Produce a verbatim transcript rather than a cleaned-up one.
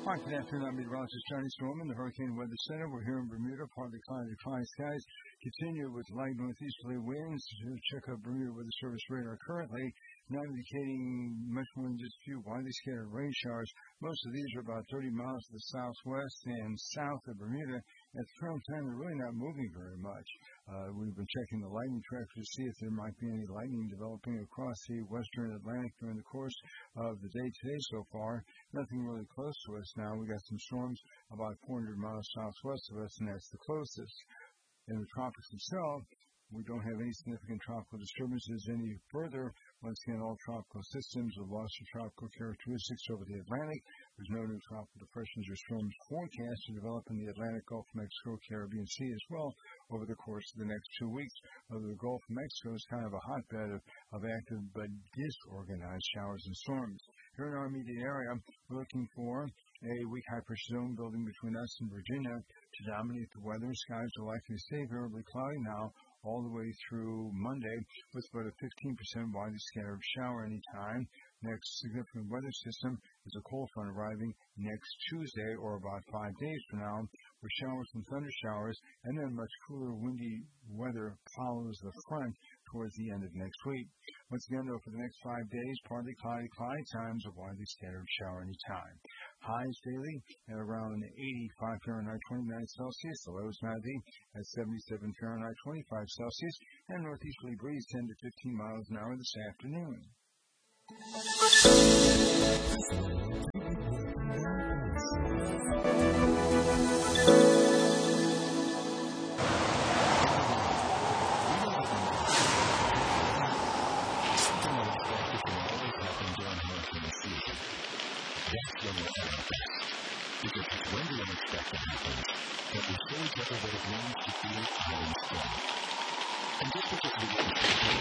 Hi, good afternoon. I'm meteorologist Johnny Storm in the Hurricane Weather Center. We're here in Bermuda. Partly cloudy, cloudy skies continue with light northeasterly winds. Check out Bermuda Weather Service radar currently, not indicating much more than just a few widely scattered rain showers. Most of these are about thirty miles to the southwest and south of Bermuda. At the current time, they're really not moving very much. Uh, we've been checking the lightning tracker to see if there might be any lightning developing across the western Atlantic during the course of the day today so far. Nothing really close to us now. We got some storms about four hundred miles southwest of us, and that's the closest. In the tropics themselves, we don't have any significant tropical disturbances any further. Once again, all tropical systems have lost their tropical characteristics over the Atlantic. There's no new tropical depressions or storms forecast to develop in the Atlantic, Gulf of Mexico, Caribbean Sea as well over the course of the next two weeks. Although the Gulf of Mexico is kind of a hotbed of, of active but disorganized showers and storms. Here in our immediate area, we're looking for a weak high pressure zone building between us and Virginia to dominate the weather. Skies are likely to stay variably cloudy now all the way through Monday, with about a fifteen percent widely scattered shower anytime. Next significant weather system is a cold front arriving next Tuesday, or about five days from now, with showers and thunder showers, and then much cooler, windy weather follows the front towards the end of next week. Once again, though, for the next five days, partly cloudy, cloudy times, a widely scattered shower anytime. Highs daily at around eighty-five Fahrenheit, twenty-nine Celsius. The lows nightly at seventy-seven Fahrenheit, twenty-five Celsius, and northeasterly breeze ten to fifteen miles an hour this afternoon. That's when we're at our best. Because it's when the unexpected happens that we show each other what it means to feel island strong. And just because we didn't